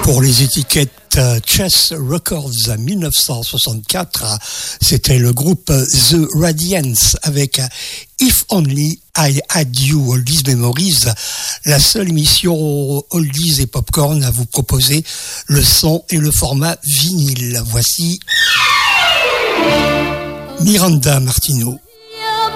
Pour les étiquettes Chess Records 1964, c'était le groupe The Radiance avec If Only I Had You Oldies Memories, la seule émission Oldies et Popcorn à vous proposer le son et le format vinyle. Voici Miranda Martineau.